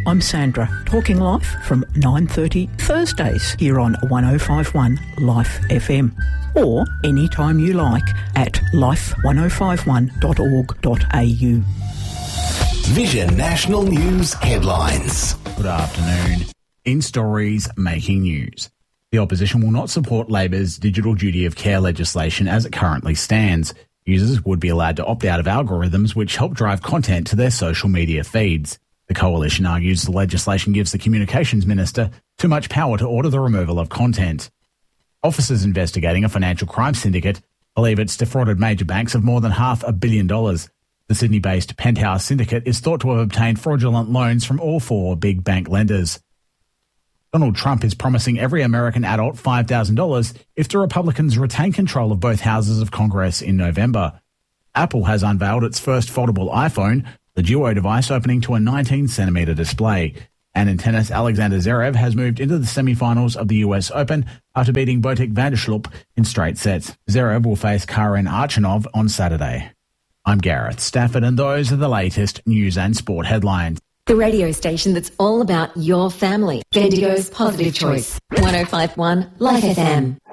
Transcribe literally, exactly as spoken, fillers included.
I'm Sandra, talking life from nine thirty Thursdays here on one oh five one Life F M. Or anytime you like at life ten fifty-one dot org dot a u. Vision National News headlines. Good afternoon. In stories making news. The opposition will not support Labor's digital duty of care legislation as it currently stands. Users would be allowed to opt out of algorithms which help drive content to their social media feeds. The coalition argues the legislation gives the Communications Minister too much power to order the removal of content. Officers investigating a financial crime syndicate believe it's defrauded major banks of more than half a billion dollars. The Sydney-based Penthouse Syndicate is thought to have obtained fraudulent loans from all four big bank lenders. Donald Trump is promising every American adult five thousand dollars if the Republicans retain control of both houses of Congress in November. Apple has unveiled its first foldable iPhone, the Duo device opening to a nineteen centimetre display. And in tennis, Alexander Zverev has moved into the semi-finals of the U S Open after beating Botic van der Sloot in straight sets. Zverev will face Karen Archanov on Saturday. I'm Gareth Stafford, and those are the latest news and sport headlines. The radio station that's all about your family. Bendigo's Positive Choice. one oh five point one Life F M.